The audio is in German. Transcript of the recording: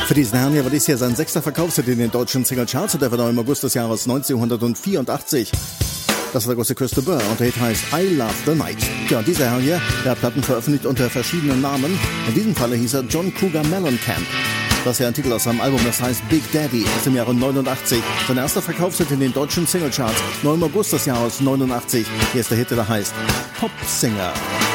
Für diesen Herrn hier war dies hier sein 6. Verkaufshit in den deutschen Singlecharts und der war noch im August des Jahres 1984. Das war der große Chris de Burgh und der Hit heißt I Love the Night. Ja, und dieser Herr hier, der hat Platten veröffentlicht unter verschiedenen Namen. In diesem Falle hieß er John Cougar Mellencamp. Das ist ja ein Titel aus seinem Album, das heißt Big Daddy aus dem Jahre 89. Sein erster Verkaufshit in den deutschen Singlecharts, noch im August des Jahres 89. Hier ist der Hit, der heißt Pop Singer.